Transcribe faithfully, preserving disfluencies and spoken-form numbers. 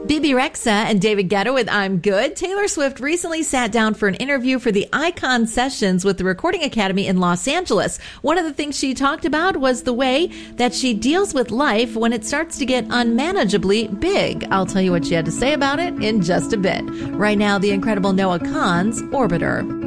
Bebe Rexha and David Guetta with I'm Good. Taylor Swift recently sat down for an interview for the Icon Sessions with the Recording Academy in Los Angeles. One of the things she talked about was the way that she deals with life when it starts to get unmanageably big. I'll tell you what she had to say about it in just a bit. Right now, the incredible Noah Kahan's Orbiter.